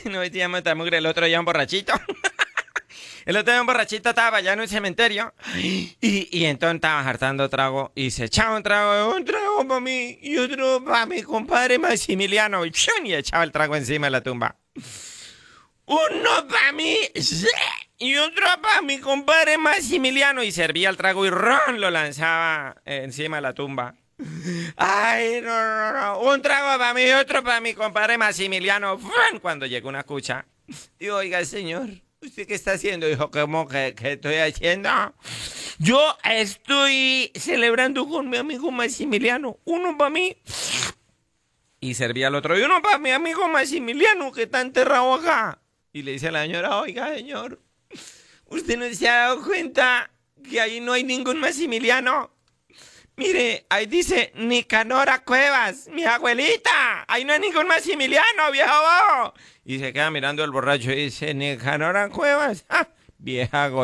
No decíamos esta mugre, el otro día un borrachito. El otro día un borrachito estaba allá en un cementerio y entonces estaba hartando trago y se echaba un trago para mí y otro para mi compadre Maximiliano y echaba el trago encima de la tumba. Uno para mí y otro para mi compadre Maximiliano y servía el trago y ron lo lanzaba encima de la tumba. Ay, no. Un trago para mí y otro para mi compadre Maximiliano. ¡Fum! Cuando llegó una cucha. Digo, oiga, señor, ¿usted qué está haciendo? Dijo, ¿cómo que estoy haciendo? Yo estoy celebrando con mi amigo Maximiliano. Uno para mí y servía al otro. Y uno para mi amigo Maximiliano, que está enterrado acá. Y le dice a la señora, oiga, señor, ¿usted no se ha dado cuenta que ahí no hay ningún Maximiliano? Mire, ahí dice Nicanora Cuevas, mi abuelita. Ahí no hay ningún Maximiliano, viejo bobo. Y se queda mirando el borracho y dice, Nicanora Cuevas, vieja